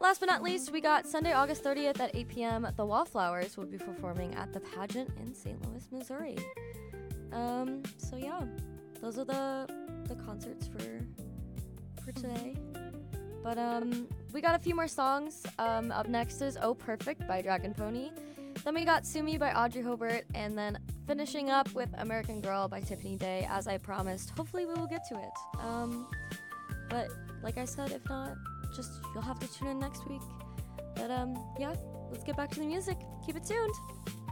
last but not least, we got Sunday, August 30th at 8 p.m. The Wallflowers will be performing at the Pageant in St. Louis, Missouri. So yeah, those are the concerts for today. But we got a few more songs. Up next is Oh Perfect by Dragon Pony. Then we got Sue Me by Audrey Hobart, and then finishing up with American Girl by Tiffany Day, as I promised. Hopefully we will get to it. But like I said, if not, just you'll have to tune in next week. But yeah, let's get back to the music. Keep it tuned.